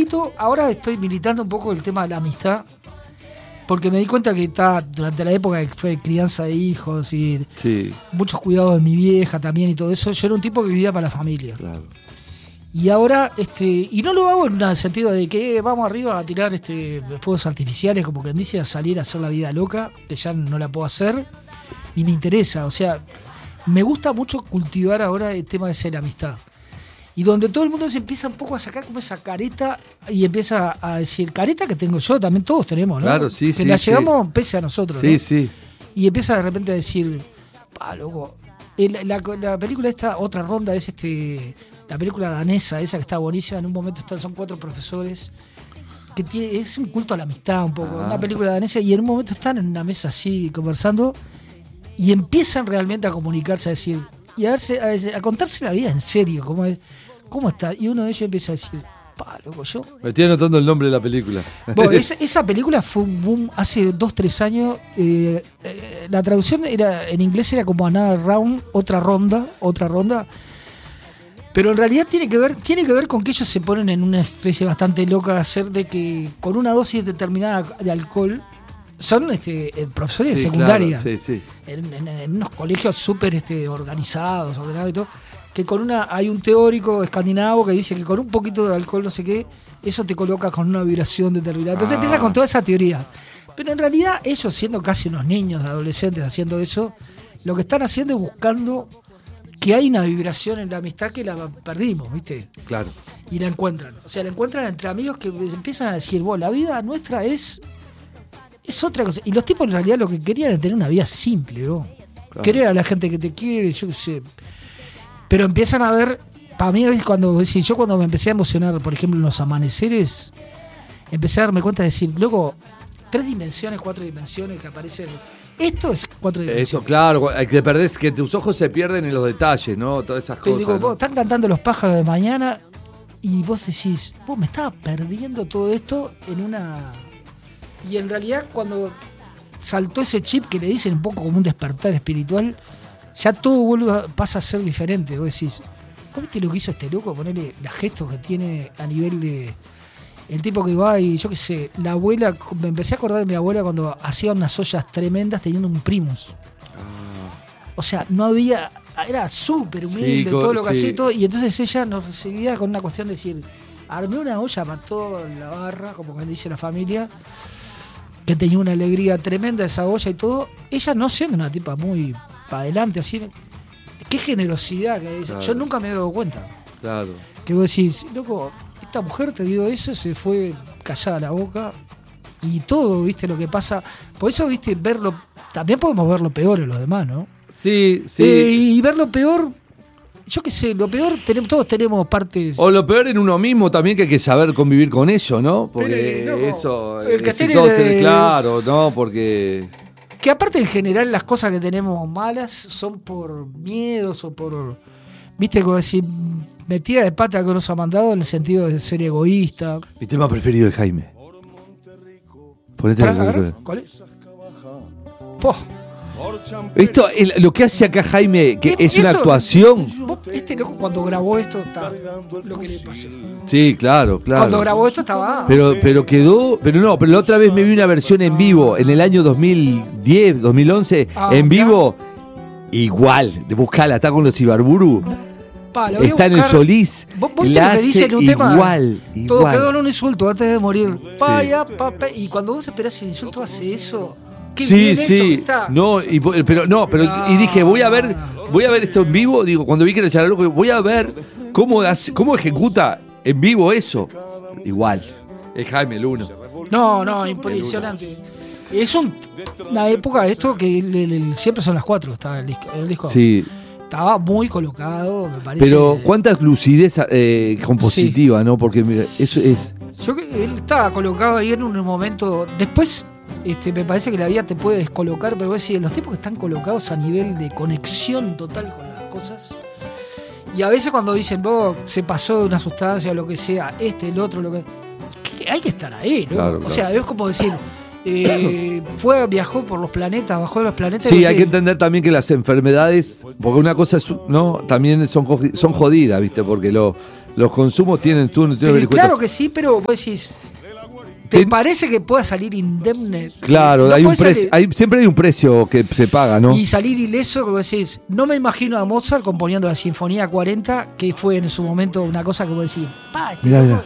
vuelto, ahora estoy militando un poco el tema de la amistad, porque me di cuenta que durante la época que fue crianza de hijos y muchos cuidados de mi vieja también y todo eso, yo era un tipo que vivía para la familia. Claro. Y ahora, y no lo hago en el sentido de que vamos arriba a tirar fuegos artificiales, como quien dice, a salir a hacer la vida loca, que ya no la puedo hacer, ni me interesa. O sea, me gusta mucho cultivar ahora el tema de ser amistad. Y donde todo el mundo se empieza un poco a sacar como esa careta y empieza a decir, careta que tengo yo, también todos tenemos, ¿no? Claro, sí, que la llegamos pese a nosotros, sí, ¿no? Sí. Y empieza de repente a decir, loco, la película esta, otra ronda, es la película danesa, esa que está buenísima, en un momento son 4 profesores, que es un culto a la amistad un poco, una película danesa, y en un momento están en una mesa así conversando y empiezan realmente a comunicarse, a decir, y a contarse la vida en serio, cómo está, y uno de ellos empieza a decir, loco, yo... Me estoy anotando el nombre de la película. Bueno, esa película fue un boom hace 2-3 años. La traducción en inglés era como Another Round, otra ronda. Pero en realidad tiene que ver con que ellos se ponen en una especie bastante loca de hacer de que con una dosis determinada de alcohol son profesores de secundaria. Claro, sí. En unos colegios súper organizados, ordenados y todo. Que hay un teórico escandinavo que dice que con un poquito de alcohol, no sé qué, eso te coloca con una vibración determinada. Entonces empieza con toda esa teoría. Pero en realidad ellos, siendo casi unos niños, adolescentes, haciendo eso, lo que están haciendo es buscando que hay una vibración en la amistad que la perdimos, ¿viste? Claro. Y la encuentran. O sea, la encuentran entre amigos que empiezan a decir, la vida nuestra es otra cosa. Y los tipos en realidad lo que querían era tener una vida simple, ¿no? Claro. Querer a la gente que te quiere, yo qué sé. Pero empiezan a ver, para mí cuando me empecé a emocionar, por ejemplo, en los amaneceres, empecé a darme cuenta de decir, loco, 3 dimensiones, 4 dimensiones que aparecen. Esto es 4 dimensiones. Eso, claro, que tus ojos se pierden en los detalles, ¿no? Todas esas cosas. Digo, ¿no? Están cantando los pájaros de mañana y vos decís, me estaba perdiendo todo esto en una... Y en realidad cuando saltó ese chip que le dicen un poco como un despertar espiritual, ya todo pasa a ser diferente. Vos decís, ¿vos viste lo que hizo este loco? Ponerle los gestos que tiene a nivel de... El tipo que va y yo qué sé, la abuela, me empecé a acordar de mi abuela cuando hacía unas ollas tremendas teniendo un Primus. O sea, no había, era súper humilde todo lo que hacía y todo, y entonces ella nos recibía con una cuestión de decir, armé una olla para toda la barra, como que dice la familia, que tenía una alegría tremenda esa olla y todo, ella no siendo una tipa muy para adelante, así, qué generosidad que hay. Claro. Yo nunca me he dado cuenta. Claro. Que vos decís, loco, esta mujer te dio eso, se fue callada la boca y todo, viste, lo que pasa. Por eso, viste, también podemos ver lo peor en los demás, ¿no? Sí. Y ver lo peor, yo qué sé, lo peor, todos tenemos partes. O lo peor en uno mismo también, que hay que saber convivir con eso, ¿no? Porque pero, eso, el que claro, ¿no? Porque... Que aparte en general las cosas que tenemos malas son por miedos o por... Viste, como decir, metida de pata que nos ha mandado en el sentido de ser egoísta. Mi tema preferido de Jaime. Ponete la... ¿Cuál es? Esto, lo que hace acá Jaime, que es una actuación. Este loco cuando grabó esto está lo que le pasó. Sí, claro. Cuando grabó esto estaba. Pero quedó. Pero la otra vez me vi una versión en vivo, en el año 2010, 2011, en vivo. Igual, buscala, está con los Ibarburu. Está en el Solís. ¿Vos la hace que un igual. Todo quedó en un insulto antes de morir. Y cuando vos esperás el insulto hace eso. Sí. No, y dije, voy a ver esto en vivo. Digo, cuando vi que era Charaloco, voy a ver cómo ejecuta en vivo eso. Igual. Es Jaime el uno. No, impresionante. Es una época esto que siempre son las 4, estaba el disco. Sí. Estaba muy colocado, me parece. Pero cuánta lucidez compositiva, ¿no? Porque mira, eso es... Él estaba colocado ahí en un momento. Después, me parece que la vida te puede descolocar, pero vos decís, los tipos que están colocados a nivel de conexión total con las cosas. Y a veces cuando dicen, se pasó de una sustancia o lo que sea, el otro, lo que hay que estar ahí, ¿no? Claro. O sea, es como decir, Viajó por los planetas, bajó de los planetas. Sí, hay que entender también que las enfermedades, porque una cosa es, ¿no? También son jodidas, ¿viste? Porque los consumos tienen... Claro que sí, pero vos decís... ¿Te parece que pueda salir indemne? Claro, no siempre hay un precio que se paga, ¿no? Y salir ileso, como decís, no me imagino a Mozart componiendo la Sinfonía 40, que fue en su momento una cosa que vos decís, mirá.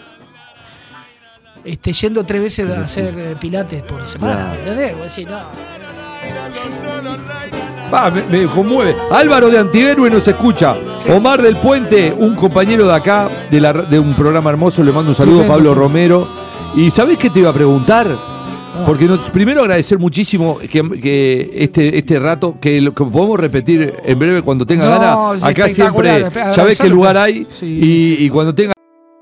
Yendo 3 veces a hacer pilates por semana, ¿entendés? Vos decís, no. Me conmueve. Álvaro de Antihéroe nos escucha. Sí. Omar del Puente, un compañero de acá, de un programa hermoso, le mando un saludo, Pablo Romero. ¿Y sabés qué te iba a preguntar? Porque primero agradecer muchísimo que este rato, que lo que podemos repetir en breve cuando tenga ganas. Acá siempre, ya ves qué lugar hay, sí, y cuando tenga...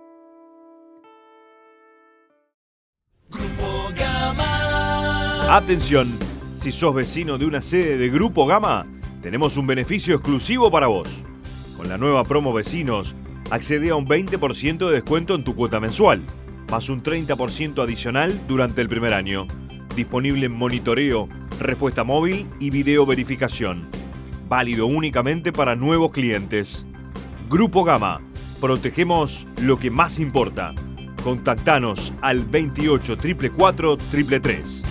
Atención, si sos vecino de una sede de Grupo Gama, tenemos un beneficio exclusivo para vos. Con la nueva promo Vecinos, accede a un 20% de descuento en tu cuota mensual, más un 30% adicional durante el primer año. Disponible en monitoreo, respuesta móvil y video verificación. Válido únicamente para nuevos clientes. Grupo Gama, protegemos lo que más importa. Contactanos al 28 444 333.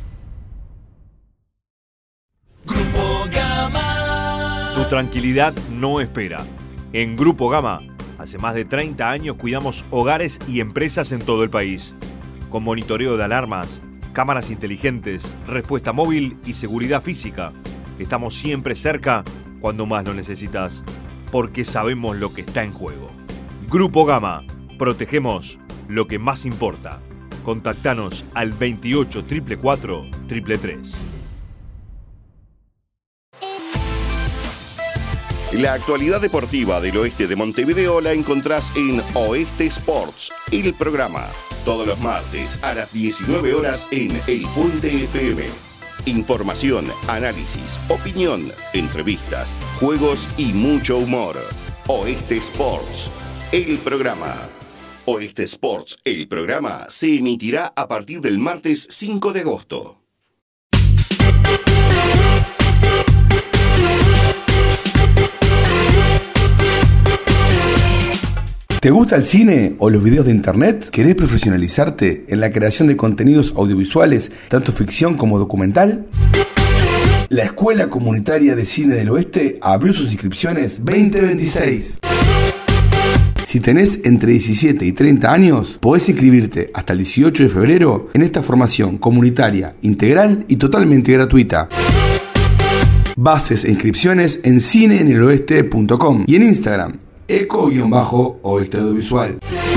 Grupo Gama. Tu tranquilidad no espera. En Grupo Gama, hace más de 30 años cuidamos hogares y empresas en todo el país. Con monitoreo de alarmas, cámaras inteligentes, respuesta móvil y seguridad física. Estamos siempre cerca cuando más lo necesitas, porque sabemos lo que está en juego. Grupo Gama, protegemos lo que más importa. Contactanos al 28 444 333. La actualidad deportiva del oeste de Montevideo la encontrás en Oeste Sports, el programa. Todos los martes a las 19 horas en El Puente FM. Información, análisis, opinión, entrevistas, juegos y mucho humor. Oeste Sports, el programa. Oeste Sports, el programa, se emitirá a partir del martes 5 de agosto. ¿Te gusta el cine o los videos de internet? ¿Querés profesionalizarte en la creación de contenidos audiovisuales, tanto ficción como documental? La Escuela Comunitaria de Cine del Oeste abrió sus inscripciones 2026. Si tenés entre 17 y 30 años, podés inscribirte hasta el 18 de febrero en esta formación comunitaria, integral y totalmente gratuita. Bases e inscripciones en cineeneloeste.com y en Instagram, eco-oeste audiovisual.